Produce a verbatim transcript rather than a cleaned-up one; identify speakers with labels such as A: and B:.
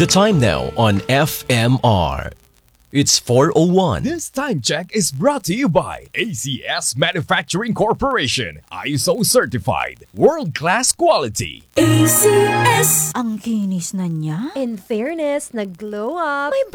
A: The time now on F M R. It's four oh one.
B: This time check is brought to you by A C S Manufacturing Corporation, I S O certified, world-class quality.
C: A C S.
D: Ang kinis na niya.
C: In fairness, nag-glow up. May